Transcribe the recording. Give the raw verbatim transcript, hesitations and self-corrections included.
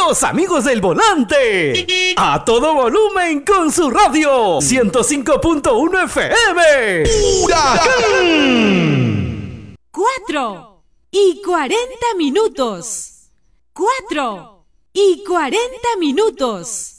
Los amigos del volante. A todo volumen con su radio. ciento cinco punto uno F M. ¡Huracán! Cuatro y cuarenta minutos. Cuatro y cuarenta minutos.